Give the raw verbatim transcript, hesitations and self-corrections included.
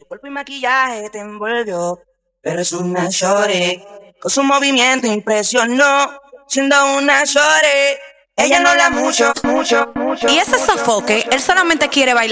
cuerpo y maquillaje te envolvió, pero es una shorty. Con su movimiento impresionó, siendo una shorty. Ella no habla mucho, mucho, mucho. Y ese sofoque, él solamente quiere bailar.